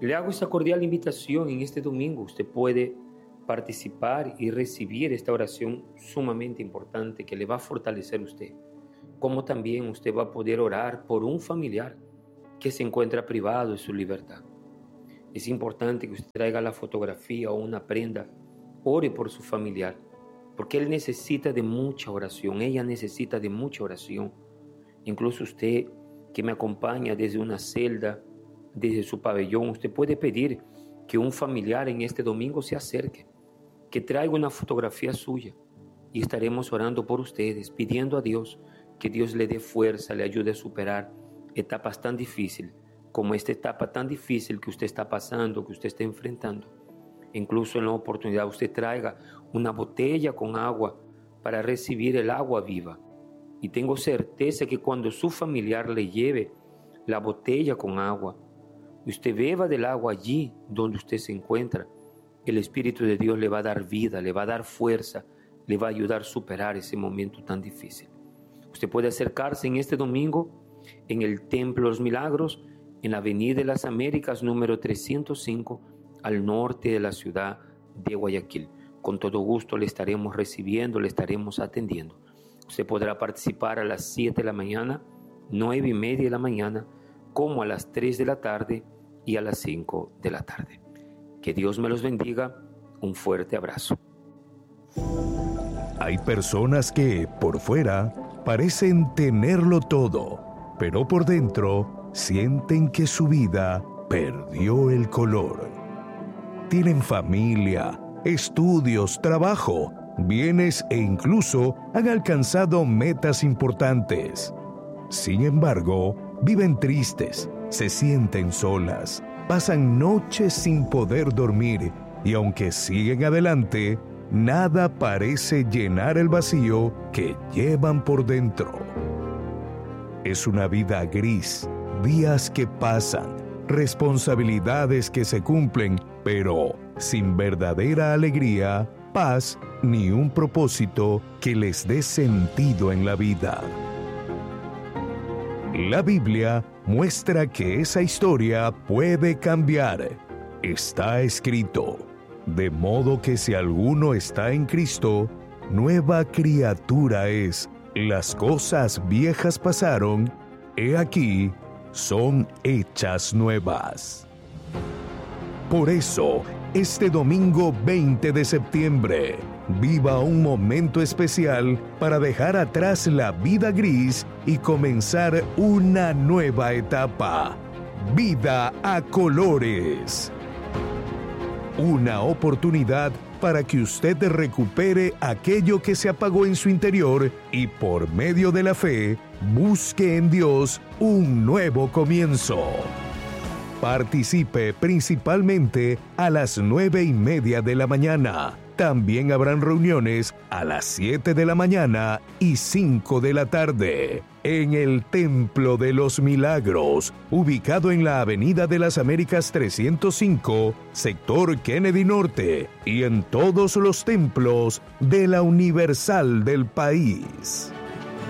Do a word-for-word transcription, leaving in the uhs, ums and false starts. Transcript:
Le hago esta cordial invitación en este domingo. Usted puede participar y recibir esta oración sumamente importante que le va a fortalecer a usted. Como también usted va a poder orar por un familiar que se encuentra privado de su libertad. Es importante que usted traiga la fotografía o una prenda, ore por su familiar, porque él necesita de mucha oración, ella necesita de mucha oración. Incluso usted que me acompaña desde una celda, desde su pabellón, usted puede pedir que un familiar en este domingo se acerque, que traiga una fotografía suya y estaremos orando por ustedes, pidiendo a Dios que Dios le dé fuerza, le ayude a superar etapas tan difíciles como esta etapa tan difícil que usted está pasando, que usted está enfrentando. Incluso en la oportunidad usted traiga una botella con agua para recibir el agua viva. Y tengo certeza que cuando su familiar le lleve la botella con agua, usted beba del agua allí donde usted se encuentra, el Espíritu de Dios le va a dar vida, le va a dar fuerza, le va a ayudar a superar ese momento tan difícil. Usted puede acercarse en este domingo en el Templo de los Milagros, en la Avenida de las Américas, número trescientos cinco, al norte de la ciudad de Guayaquil. Con todo gusto le estaremos recibiendo, le estaremos atendiendo. Usted podrá participar a las siete de la mañana, nueve y media de la mañana, como a las tres de la tarde y a las cinco de la tarde. Que Dios me los bendiga. Un fuerte abrazo. Hay personas que, por fuera, parecen tenerlo todo, pero por dentro sienten que su vida perdió el color. Tienen familia, estudios, trabajo, bienes e incluso han alcanzado metas importantes. Sin embargo, viven tristes, se sienten solas, pasan noches sin poder dormir y aunque siguen adelante, nada parece llenar el vacío que llevan por dentro. Es una vida gris, días que pasan, responsabilidades que se cumplen, pero sin verdadera alegría, paz ni un propósito que les dé sentido en la vida. La Biblia muestra que esa historia puede cambiar. Está escrito: de modo que si alguno está en Cristo, nueva criatura es. Las cosas viejas pasaron, he aquí, son hechas nuevas. Por eso, este domingo veinte de septiembre, viva un momento especial para dejar atrás la vida gris y comenzar una nueva etapa. Vida a colores. Una oportunidad para que usted recupere aquello que se apagó en su interior y por medio de la fe, busque en Dios un nuevo comienzo. Participe principalmente a las nueve y media de la mañana. También habrán reuniones a las siete de la mañana y cinco de la tarde en el Templo de los Milagros, ubicado en la Avenida de las Américas trescientos cinco, sector Kennedy Norte, y en todos los templos de la Universal del país.